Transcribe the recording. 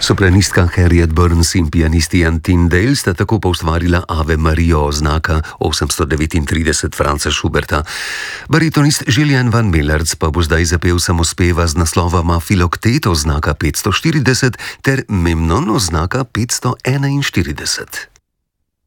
Sopranistka Harriet Burns in pianist Ian Tyndale sta tako poustvarila Ave Marijo oznaka 839 Franza Schuberta. Baritonist Julian van Millerc pa bo zdaj zapel samospeva z naslovoma Filoktet oznaka 540 ter Memnon oznaka 541.